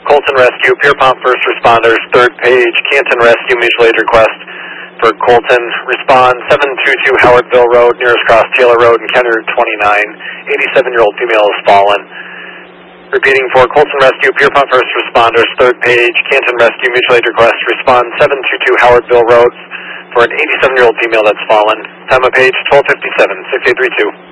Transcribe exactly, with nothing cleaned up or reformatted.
Colton Rescue, Pierpont First Responders, third page, Canton Rescue, mutual aid request for Colton. Respond seven two two Howardville Road, nearest cross Taylor Road and County Route twenty-nine. eighty-seven-year-old female has fallen. Repeating for Colton Rescue, Pierpont First Responders, third page, Canton Rescue, mutual aid request. Respond seven two two Howardville Road for an eighty-seven-year-old female that's fallen. Time of page twelve fifty-seven, six eight three two.